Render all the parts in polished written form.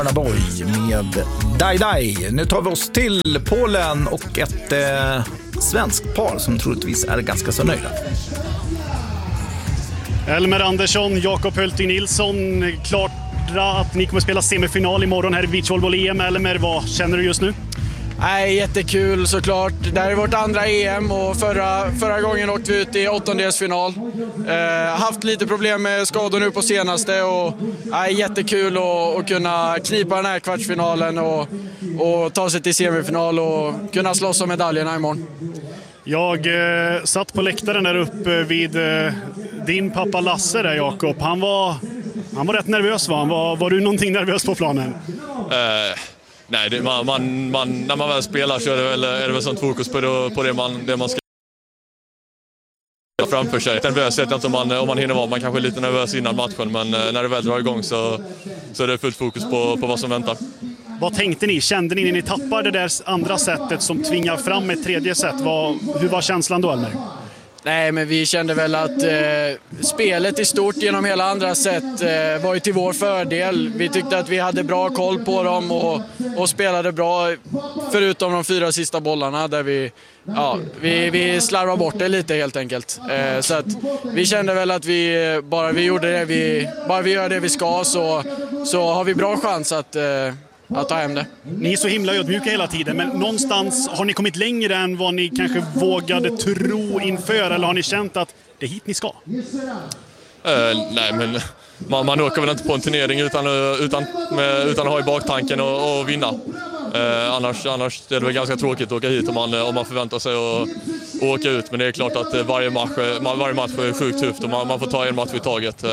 Borg med Dai Dai. Nu tar vi oss till Polen och ett svenskt par som troligtvis är ganska så nöjda. Elmer Andersson, Jakob Hulting Nilsson, klart att ni kommer spela semifinal imorgon här i beachvolleyboll-EM. Elmer, vad känner du just nu? Nej, jättekul såklart. Det här är vårt andra EM och förra gången åkte vi ut i åttondelsfinal. Haft lite problem med skador nu på senaste och jättekul att kunna knipa den här kvartsfinalen och ta sig till semifinal och kunna slåss om medaljerna imorgon. Jag satt på läktaren där uppe vid din pappa Lasse där, Jakob. Han var rätt nervös, va? Var du någonting nervös på planen? Nej, när man väl spelar så är det väl sånt fokus på det man ska framför sig. Nervös vet jag inte om man hinner vara. Man kanske är lite nervös innan matchen, men när det väl drar igång så är det fullt fokus på vad som väntar. Vad tänkte ni? Kände ni när ni tappade det där andra sättet som tvingar fram ett tredje sätt? Hur var känslan då, Elmer? Nej, men vi kände väl att spelet i stort genom hela andra set var ju till vår fördel. Vi tyckte att vi hade bra koll på dem och spelade bra förutom de 4 sista bollarna där vi slarvade bort det lite helt enkelt. Så att vi kände väl att vi gör det vi ska så har vi bra chans att ta hem det. Ni är så himla ödmjuka hela tiden, men någonstans har ni kommit längre än vad ni kanske vågade tro inför, eller har ni känt att det är hit ni ska? Nej, men man åker väl inte på en turnering utan att ha i baktanken och vinna. Annars är det väl ganska tråkigt att åka hit om man förväntar sig att åka ut. Men det är klart att varje match är sjukt tufft och man får ta en match i taget.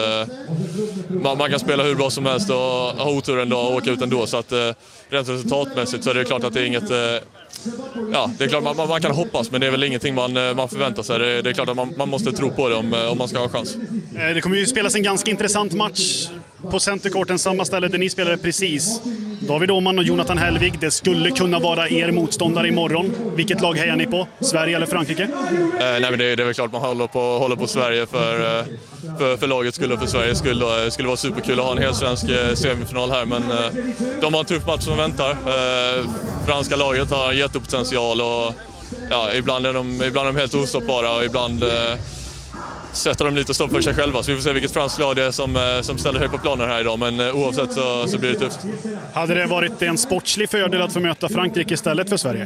Man kan spela hur bra som helst och ha otur en dag och åka ut ändå. Så att rent resultatmässigt så är det klart att det är inget... det är klart man kan hoppas, men det är väl ingenting man förväntar sig. Det är klart att man måste tro på det om man ska ha chans. Det kommer ju spelas en ganska intressant match på Centercourten, samma ställe där ni spelade precis. David Åhman och Jonathan Hellvig, det skulle kunna vara er motståndare imorgon. Vilket lag hejar ni på? Sverige eller Frankrike? Nej, men det är väl klart man håller på Sverige för lagets skull och för Sveriges skull. Det skulle vara superkul att ha en hel svensk semifinal här, men de har en tuff match som väntar. Franska laget har jättepotential och ibland är de helt ostoppbara och ibland sätter de lite stopp för sig själva. Så vi får se vilket franskt lag det är som ställer högt på planen här idag. Men oavsett så blir det tufft. Hade det varit en sportslig fördel att få möta Frankrike istället för Sverige?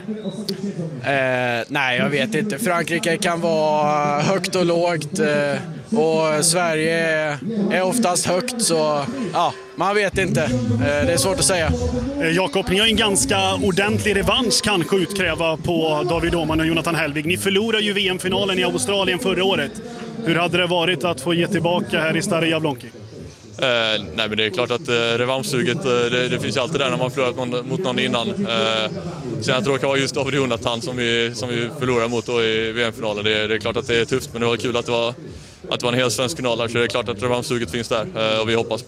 Nej, jag vet inte. Frankrike kan vara högt och lågt och Sverige är oftast högt, så man vet inte. Det är svårt att säga. Jakob, ni har en ganska ordentlig revansch kanske utkräva på David Åhman och Jonathan Hellvig. Ni förlorade ju VM-finalen i Australien förra året. Hur hade det varit att få ge tillbaka här i Stare Jablonki? Nej, men det är klart att revanschsuget det finns ju alltid där när man förlorat mot någon innan. Sen att det råkar vara just David Jonathan som vi förlorar mot då i VM-finalen. Det är klart att det är tufft, men det var kul att det var en hel svensk final här, så det är klart att revanschsuget finns där. Och vi hoppas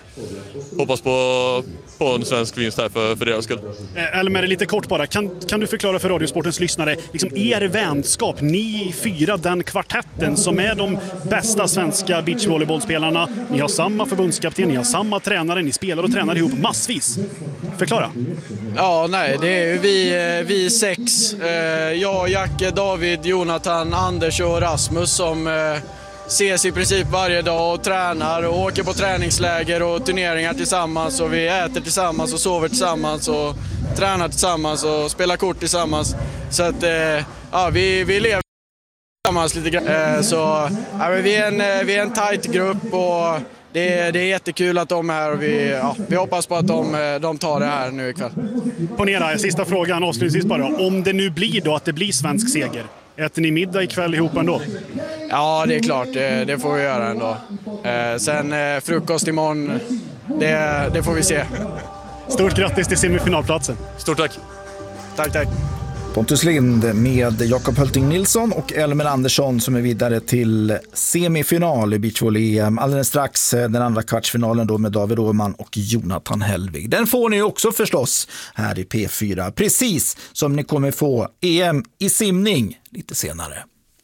på en svensk vinst här för deras skull. Elmer, lite kort bara. Kan du förklara för Radiosportens lyssnare liksom er vänskap, ni 4, den kvartetten som är de bästa svenska beachvolleybollspelarna. Ni har samma förbundskapten, ni har samma tränare, ni spelar och tränar ihop massvis. Förklara. Ja, nej, det är ju vi 6. Jag, Jacke, David, Jonathan, Anders och Rasmus som ses i princip varje dag och tränar och åker på träningsläger och turneringar tillsammans, och vi äter tillsammans och sover tillsammans och tränar tillsammans och spelar kort tillsammans. Så att vi lever tillsammans lite grann. Så vi är en tight grupp och det är jättekul att de är här, och vi hoppas på att de tar det här nu ikväll. Ponera, sista frågan avslutningsvis bara. Om det nu blir då att det blir svensk seger, äter ni middag ikväll ihop ändå? Ja, det är klart. Det får vi göra ändå. Sen frukost imorgon, det får vi se. Stort grattis till semifinalplatsen. Stort tack. Tack. Pontus Lind med Jakob Hulting Nilsson och Elmer Andersson som är vidare till semifinal i beachvolley-EM. Alldeles strax den andra kvartsfinalen då med David Åhman och Jonathan Hellvig. Den får ni också förstås här i P4, precis som ni kommer få EM i simning lite senare.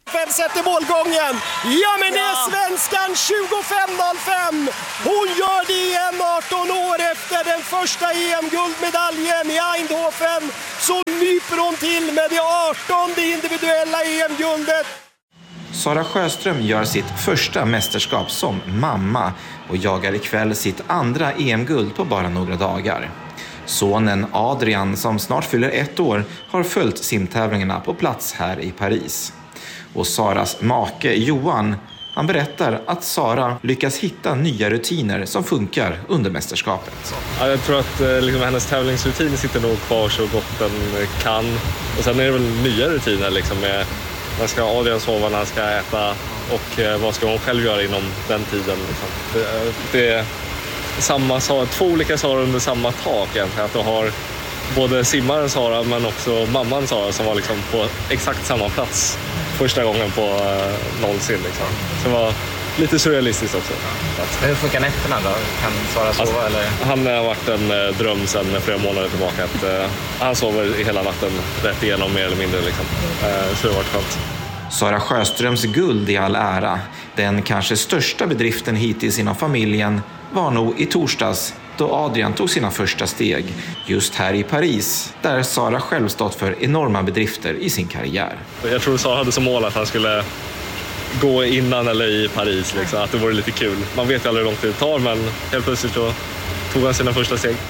Fäll sätter målgången. Ja, men det är svenskan 25.05. Hon gör det igen 18 år efter den första EM-guldmedaljen i Eindhoven. Så nyper hon till med det 18:e individuella EM-guldet. Sara Sjöström gör sitt första mästerskap som mamma och jagar ikväll sitt andra EM-guld på bara några dagar. Sonen Adrian, som snart fyller 1 år, har följt simtävlingarna på plats här i Paris. Och Saras make Johan, han berättar att Sara lyckas hitta nya rutiner som funkar under mästerskapet. Ja, jag tror att hennes tävlingsrutin sitter nog kvar så gott den kan. Och sen är det väl nya rutiner med när ska Adrian sova, när han ska äta och vad ska hon själv göra inom den tiden. Det är två olika Sara under samma tak egentligen. Att du har både simmaren Sara men också mamman Sara som var på exakt samma plats första gången på någonsin. Så det var lite surrealistiskt också. Hur funkar nätterna då? Kan Sara sova? Eller? Han har varit en dröm sedan flera månader tillbaka. Att, han sover hela natten rätt igenom mer eller mindre. Så det har varit skönt. Sara Sjöströms guld i all ära. Den kanske största bedriften hittills inom familjen var nog i torsdags då Adrian tog sina första steg just här i Paris, där Sara själv stått för enorma bedrifter i sin karriär. Jag tror Sara hade som mål att han skulle gå innan eller i Paris, att det vore lite kul. Man vet aldrig hur lång tid det tar, men helt plötsligt så tog han sina första steg.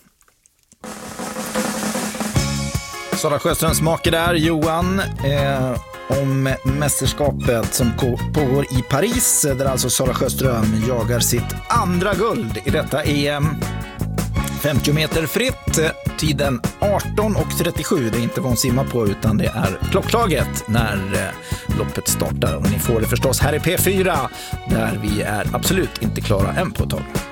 Sara Sjöströms make där, Johan, om mästerskapet som pågår i Paris, där alltså Sara Sjöström jagar sitt andra guld i detta EM. 50 meter fritt, tiden 18:37. Det är inte vad hon simmar på, utan det är klockslaget när loppet startar. Och ni får det förstås här i P4, där vi är absolut inte klara än på ett tag.